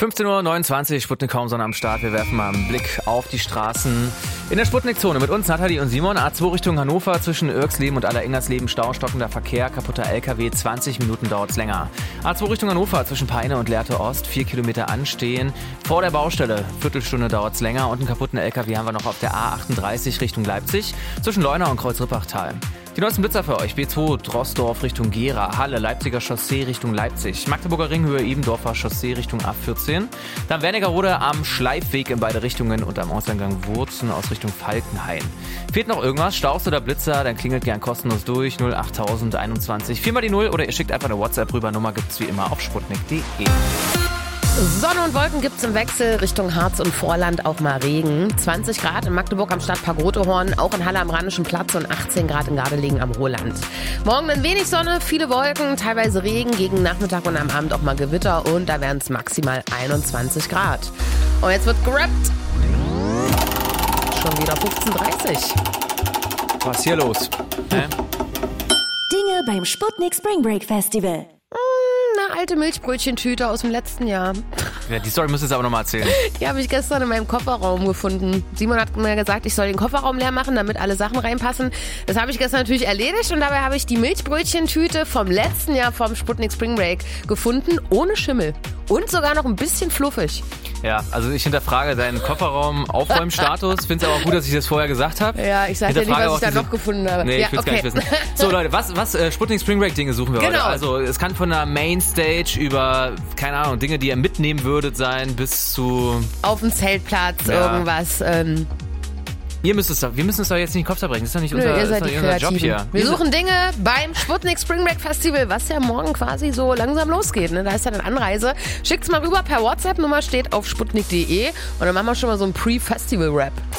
15:29 Uhr, Sputnik Kaumsonne am Start. Wir werfen mal einen Blick auf die Straßen in der Sputnik-Zone. Mit uns Nathalie und Simon. A2 Richtung Hannover zwischen Irksleben und Alleringlersleben. Stau, stockender Verkehr, kaputter LKW. 20 Minuten dauert's länger. A2 Richtung Hannover zwischen Peine und Lehrte Ost. 4 Kilometer anstehen. Vor der Baustelle. Viertelstunde dauert's länger. Und einen kaputten LKW haben wir noch auf der A38 Richtung Leipzig. Zwischen Leuna und Kreuz-Rippachtal. Die neuesten Blitzer für euch. B2 Drossdorf Richtung Gera, Halle, Leipziger Chaussee Richtung Leipzig, Magdeburger Ringhöhe, Ebendorfer Chaussee Richtung A14, dann Wernigerode am Schleifweg in beide Richtungen und am Ortseingang Wurzen aus Richtung Falkenhain. Fehlt noch irgendwas, Staus oder Blitzer, dann klingelt gern kostenlos durch 08021 4 mal die 0 oder ihr schickt einfach eine WhatsApp rüber. Nummer gibt's wie immer auf sputnik.de. Sonne und Wolken gibt's im Wechsel, Richtung Harz und Vorland auch mal Regen. 20 Grad in Magdeburg am Stadtpark Rotehorn, auch in Halle am Rheinischen Platz und 18 Grad in Gardelegen am Roland. Morgen dann wenig Sonne, viele Wolken, teilweise Regen, gegen Nachmittag und am Abend auch mal Gewitter und da wären es maximal 21 Grad. Und jetzt wird gerappt. Schon wieder 15:30 Uhr. Was ist hier los? Dinge beim Sputnik Spring Break Festival. Eine alte Milchbrötchentüte aus dem letzten Jahr. Ja, die Story müsst ihr jetzt aber nochmal erzählen. Die habe ich gestern in meinem Kofferraum gefunden. Simon hat mir gesagt, ich soll den Kofferraum leer machen, damit alle Sachen reinpassen. Das habe ich gestern natürlich erledigt und dabei habe ich die Milchbrötchentüte vom letzten Jahr vom Sputnik Spring Break gefunden, ohne Schimmel. Und sogar noch ein bisschen fluffig. Ja, also ich hinterfrage deinen Kofferraum-Aufräumstatus. Finde es aber auch gut, dass ich das vorher gesagt habe. Ja, ich sage dir nicht, was ich da noch gefunden habe. Nee, ich will es gar nicht wissen. So Leute, was Sputnik Spring Break Dinge suchen wir heute? Also es kann von der Mainstage über, keine Ahnung, Dinge, die ihr mitnehmen würdet sein, bis zu... Auf dem Zeltplatz, irgendwas. Wir müssen es doch jetzt nicht in den Kopf zerbrechen. Das ist doch nicht unser Job hier. Wir suchen Dinge beim Sputnik Spring Break Festival, was ja morgen quasi so langsam losgeht. Ne? Da ist ja dann Anreise. Schickt's mal rüber per WhatsApp. Nummer steht auf sputnik.de und dann machen wir schon mal so einen Pre-Festival-Rap.